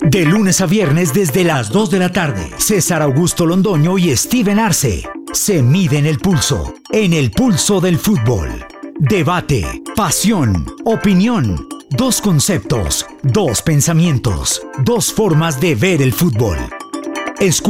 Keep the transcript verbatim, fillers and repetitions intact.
De lunes a viernes desde las dos de la tarde, César Augusto Londoño y Steven Arce se miden el pulso, en el pulso del fútbol. Debate, pasión, opinión, dos conceptos, dos pensamientos, dos formas de ver el fútbol. Escu-